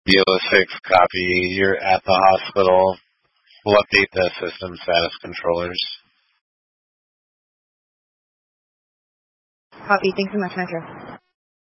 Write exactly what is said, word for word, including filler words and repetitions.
D O six, copy. You're at the hospital. We'll update the system status controllers. Copy. Thanks so much, Metro.